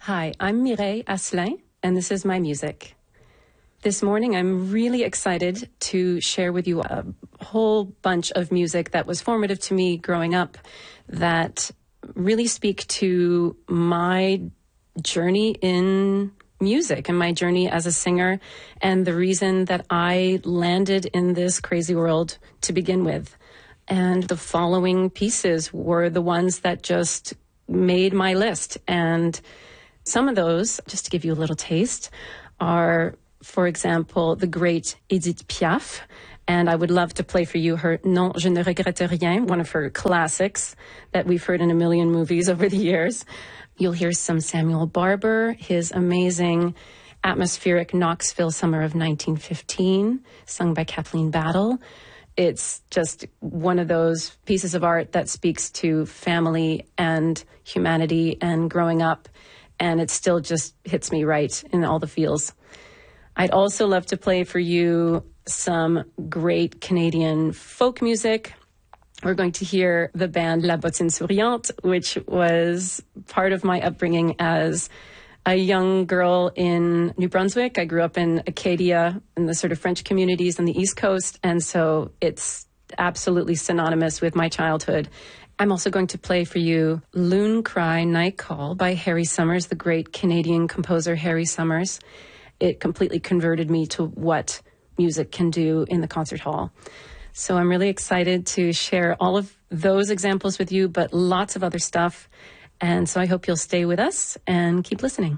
Hi, I'm Mireille Asselin, and this is my music. This morning, I'm really excited to share with you a whole bunch of music that was formative to me growing up that really speak to my journey in music and my journey as a singer and the reason that I landed in this crazy world to begin with. And the following pieces were the ones that just made my list. And some of those, just to give you a little taste, are, for example, the great Edith Piaf. And I would love to play for you her Non, je ne regrette rien, one of her classics that we've heard in a million movies over the years. You'll hear some Samuel Barber, his amazing atmospheric Knoxville Summer of 1915, sung by Kathleen Battle. It's just one of those pieces of art that speaks to family and humanity and growing up. And it still just hits me right in all the feels. I'd also love to play for you some great Canadian folk music. We're going to hear the band La Bottine Souriante, which was part of my upbringing as a young girl in New Brunswick. I grew up in Acadia, in the sort of French communities on the East Coast, and so it's absolutely synonymous with my childhood. I'm also going to play for you Loon Cry Night Call by Harry Summers, the great Canadian composer Harry Summers. It completely converted me to what music can do in the concert hall. So I'm really excited to share all of those examples with you, but lots of other stuff. And so I hope you'll stay with us and keep listening.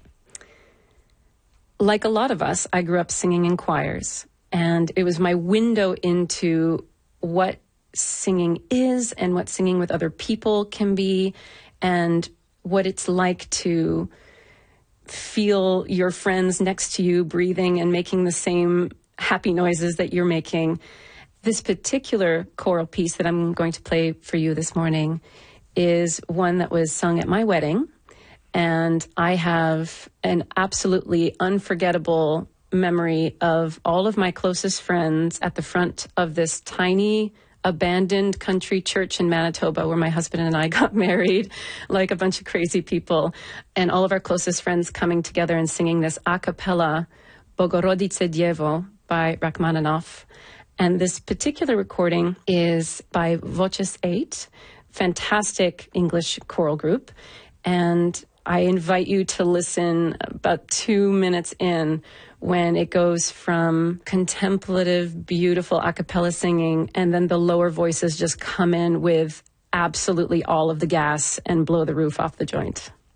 Like a lot of us, I grew up singing in choirs, and it was my window into what singing is and what singing with other people can be and what it's like to feel your friends next to you breathing and making the same happy noises that you're making. This particular choral piece that I'm going to play for you this morning is one that was sung at my wedding, and I have an absolutely unforgettable memory of all of my closest friends at the front of this tiny abandoned country church in Manitoba where my husband and I got married like a bunch of crazy people, and all of our closest friends coming together and singing this a cappella Bogorodice Dievo by Rachmaninoff. And this particular recording is by Voces 8, fantastic English choral group. And I invite you to listen about 2 minutes in when it goes from contemplative, beautiful a cappella singing, and then the lower voices just come in with absolutely all of the gas and blow the roof off the joint.